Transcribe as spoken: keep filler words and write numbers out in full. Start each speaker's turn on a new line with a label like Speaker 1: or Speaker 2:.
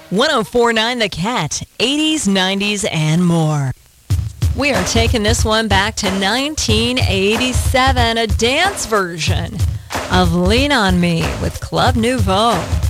Speaker 1: one oh four point nine The Cat, eighties, nineties, and more. We are taking this one back to nineteen eighty-seven, a dance version of Lean on Me with Club Nouveau.